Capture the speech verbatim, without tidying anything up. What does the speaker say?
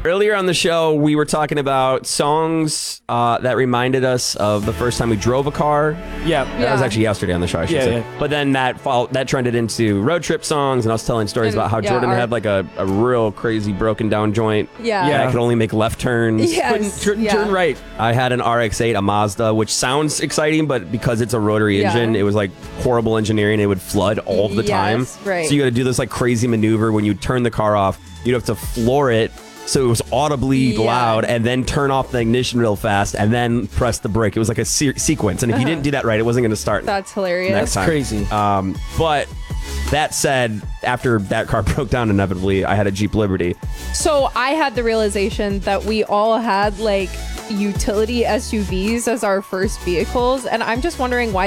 Earlier on the show, we were talking about songs uh, that reminded us of the first time we drove a car. Yeah. That Yeah. was actually yesterday on the show, I should Yeah, say. yeah. But then that fall, that trended into road trip songs, and I was telling stories And, about how yeah, Jordan our- had like a, a real crazy broken down joint. Yeah. Yeah. I could only make left turns. Yes. Turn, yeah. turn right. I had an R X eight, a Mazda, which sounds exciting, but because it's a rotary Yeah. engine, it was like horrible engineering. It would flood all the Yes, time. right. So you got to do this like crazy maneuver when you turn the car off. You'd have to floor it so it was audibly Yeah. loud, and then turn off the ignition real fast, and then press the brake. It was like a se- sequence, and if you didn't do that right, it wasn't going to start. That's hilarious. next time. Crazy. Um, but that said, after that car broke down inevitably, I had a Jeep Liberty. So I had the realization that we all had like utility S U Vs as our first vehicles, and I'm just wondering why